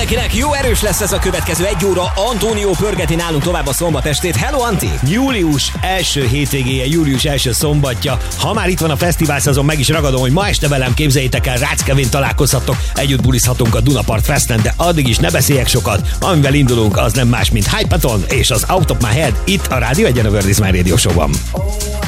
mindenkinek! Jó erős lesz ez a következő 1 óra. Antónió pörgeti nálunk tovább a szombat estét. Hello, Anti! Július első hétvégéje, július első szombatja. Ha már itt van a fesztivál szezon, meg is ragadom, hogy ma este velem, képzeljétek el, Rácz Kevin találkozhattok, együtt bulizhatunk a Dunapart Festen, de addig is ne beszéljek sokat. Amivel indulunk, az nem más, mint Hypaton és az Out of My Head itt a Rádió Egyen a World is My Radio Show-ban.